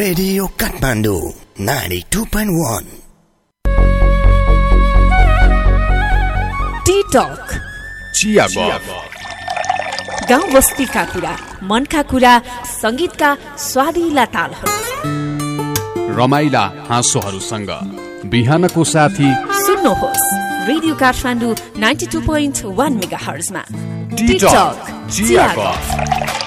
Radio Kathmandu 92.1 T-talk चिया गफ गाउँ बस्तीका कुरा मनका कुरा संगीतका स्वादिला तालहरू रमाइला हाँसोहरूसँग बिहानको साथी सुन्नुहोस् रेडियो काठमाडौँ 92.1 मेगाहर्जमा टी-टक चिया गफ।